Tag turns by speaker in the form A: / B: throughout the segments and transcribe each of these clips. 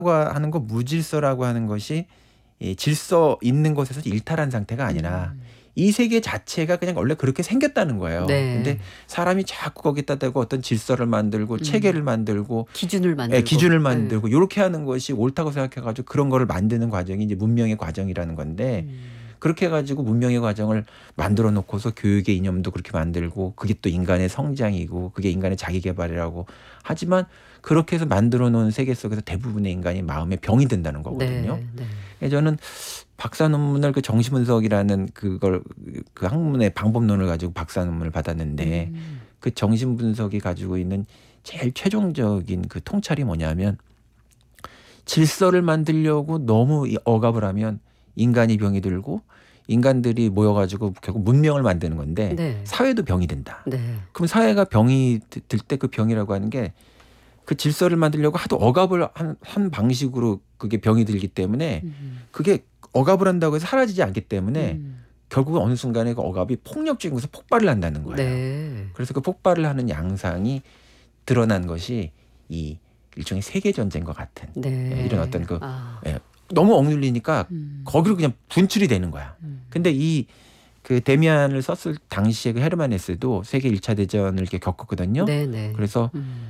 A: 하는 거 무질서라고 하는 것이 이 질서 있는 곳에서 일탈한 상태가 아니라 이 세계 자체가 그냥 원래 그렇게 생겼다는 거예요.
B: 네.
A: 근데 사람이 자꾸 거기다 대고 어떤 질서를 만들고 체계를 만들고
B: 기준을 만들고.
A: 기준을 만들고 이렇게 하는 것이 옳다고 생각해가지고 그런 거를 만드는 과정이 이제 문명의 과정이라는 건데 그렇게 해가지고 문명의 과정을 만들어 놓고서 교육의 이념도 그렇게 만들고 그게 또 인간의 성장이고 그게 인간의 자기개발이라고 하지만 그렇게 해서 만들어 놓은 세계 속에서 대부분의 인간이 마음에 병이 든다는 거거든요.
B: 네.
A: 그래서 저는 박사 논문을 그 정신분석이라는 그걸 그 학문의 방법론을 가지고 박사 논문을 받았는데 그 정신분석이 가지고 있는 제일 최종적인 그 통찰이 뭐냐면 질서를 만들려고 너무 억압을 하면 인간이 병이 들고 인간들이 모여가지고 결국 문명을 만드는 건데
B: 네.
A: 사회도 병이 된다.
B: 네.
A: 그럼 사회가 병이 들 때 그 병이라고 하는 게 그 질서를 만들려고 하도 억압을 한 방식으로 그게 병이 들기 때문에 그게 억압을 한다고 해서 사라지지 않기 때문에 결국은 어느 순간에 그 억압이 폭력적인 곳에서 폭발을 한다는 거예요.
B: 네.
A: 그래서 그 폭발을 하는 양상이 드러난 것이 이 일종의 세계 전쟁과 같은
B: 네.
A: 이런 어떤 그 너무 억눌리니까 거기로 그냥 분출이 되는 거야. 근데 이 그 데미안을 썼을 당시에 그 헤르만 헤세도 세계 1차 대전을 이렇게 겪었거든요.
B: 네.
A: 그래서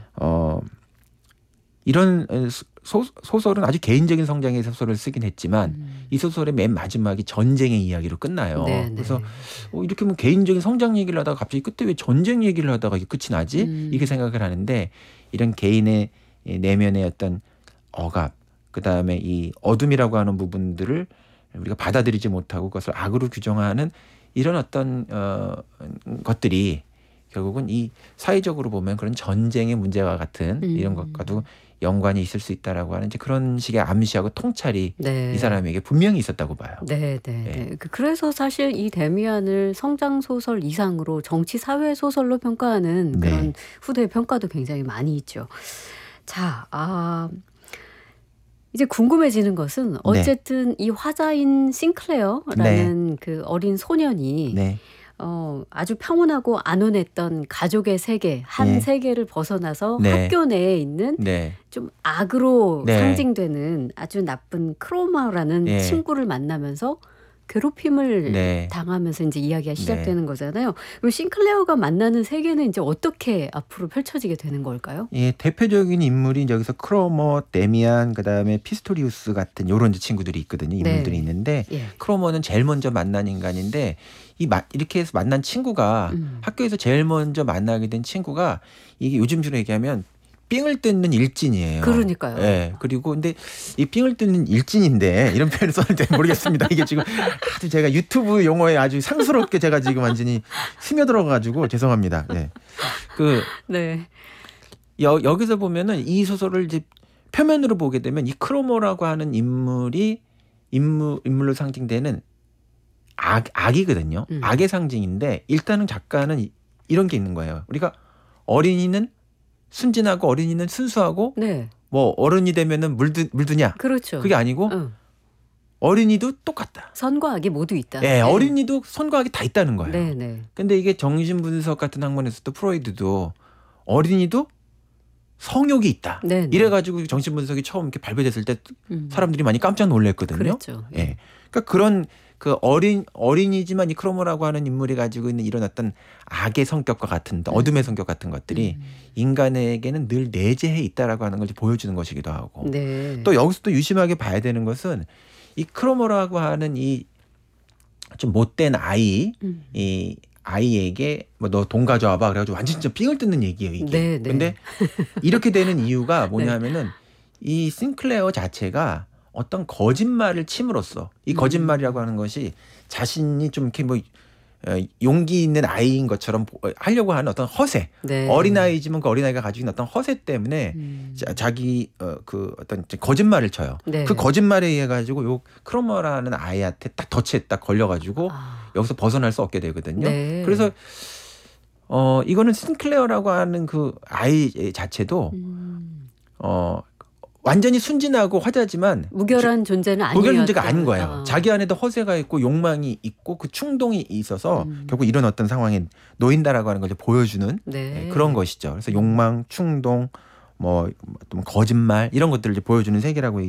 A: 이런 소설은 아주 개인적인 성장의 소설을 쓰긴 했지만 이 소설의 맨 마지막이 전쟁의 이야기로 끝나요.
B: 네.
A: 그래서 이렇게 뭐 개인적인 성장 얘기를 하다가 갑자기 끝에 왜 전쟁 얘기를 하다가 이게 끝이 나지? 이렇게 생각을 하는데 이런 개인의 내면의 어떤 억압 그다음에 이 어둠이라고 하는 부분들을 우리가 받아들이지 못하고 그것을 악으로 규정하는 이런 어떤 것들이 결국은 이 사회적으로 보면 그런 전쟁의 문제와 같은 이런 것과도 연관이 있을 수 있다라고 하는 이제 그런 식의 암시하고 통찰이 이 사람에게 분명히 있었다고 봐요.
B: 네. 그래서 사실 이 데미안을 성장 소설 이상으로 정치 사회 소설로 평가하는 그런 후대의 평가도 굉장히 많이 있죠. 자, 이제 궁금해지는 것은 어쨌든 이 화자인 싱클레어라는 그 어린 소년이 아주 평온하고 안온했던 가족의 세계, 한 세계를 벗어나서 학교 내에 있는 좀 악으로 상징되는 아주 나쁜 크로마라는 친구를 만나면서 괴롭힘을 당하면서 이제 이야기가 시작되는 거잖아요. 그럼 싱클레어가 만나는 세계는 이제 어떻게 앞으로 펼쳐지게 되는 걸까요?
A: 예, 대표적인 인물이 여기서 크로머, 데미안, 그다음에 피스토리우스 같은 이런 친구들이 있거든요. 인물들이 있는데 크로머는 제일 먼저 만난 인간인데 이렇게 해서 만난 친구가 학교에서 제일 먼저 만나게 된 친구가 이게 요즘식으로 얘기하면 삥을 뜯는 일진이에요.
B: 그러니까요.
A: 예. 그리고 근데 이 삥을 뜯는 일진인데 이런 표현을 썼는지 모르겠습니다. 이게 지금 아주 제가 유튜브 용어에 아주 상스럽게 제가 지금 완전히 스며들어가지고 죄송합니다. 여기서 보면은 이 소설을 이제 표면으로 보게 되면 이 크로모라고 하는 인물로 상징되는 악이거든요. 악의 상징인데 일단은 작가는 이런 게 있는 거예요. 우리가 어린이는 순진하고 어린이는 순수하고 뭐 어른이 되면은 물드냐?
B: 그렇죠.
A: 그게 아니고 어린이도 똑같다.
B: 선과 악이 모두 있다.
A: 어린이도 선과 악이 다 있다는 거예요.
B: 네.
A: 근데 이게 정신분석 같은 학문에서도 프로이드도 어린이도 성욕이 있다. 이래가지고 정신분석이 처음 이렇게 발표됐을 때 사람들이 많이 깜짝 놀랐거든요.
B: 그렇죠.
A: 그러니까 그런 그 어린이지만 이 크로모라고 하는 인물이 가지고 있는 이런 어떤 악의 성격과 같은 어둠의 성격 같은 것들이 인간에게는 늘 내재해 있다라고 하는 걸 보여주는 것이기도 하고 또 여기서 또 유심하게 봐야 되는 것은 이 크로모라고 하는 이 좀 못된 아이 이 아이에게 뭐 너 돈 가져와봐 그래가지고 완전 진짜 삥을 뜯는 얘기예요 이게. 근데 이렇게 되는 이유가 뭐냐면은 이 싱클레어 자체가 어떤 거짓말을 침으로써 이 거짓말이라고 하는 것이 자신이 좀 이렇게 뭐 용기 있는 아이인 것처럼 하려고 하는 어떤 허세 어린아이지만 그 어린아이가 가지고 있는 어떤 허세 때문에 자기 그 어떤 거짓말을 쳐요. 그 거짓말에 의해 가지고 요 크로머라는 아이한테 딱 덫에 딱 걸려가지고 여기서 벗어날 수 없게 되거든요. 그래서 이거는 싱클레어라고 하는 그 아이 자체도 완전히 순진하고 화자지만
B: 무결한 존재는 아니에요.
A: 무결한 존재가 아닌 거예요. 자기 안에도 허세가 있고 욕망이 있고 그 충동이 있어서 결국 이런 어떤 상황에 놓인다라고 하는 걸 보여주는 그런 것이죠. 그래서 욕망, 충동, 뭐 거짓말 이런 것들을 이제 보여주는 세계라고